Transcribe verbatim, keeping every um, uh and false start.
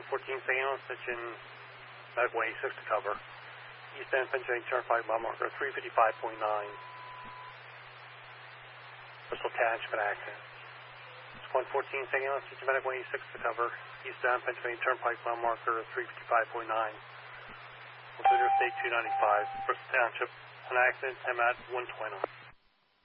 one fourteen Saint Helens, station Medical eighty-six to cover. East End Pennsylvania Turnpike, mile marker three fifty-five point nine. Bristol attachment accident. It's one fourteen Saint Helens, station Medical eighty-six to cover. East End Pennsylvania Turnpike, mile marker three fifty-five point nine. Interstate two ninety-five, Bristol Township, an accident, time at one twenty.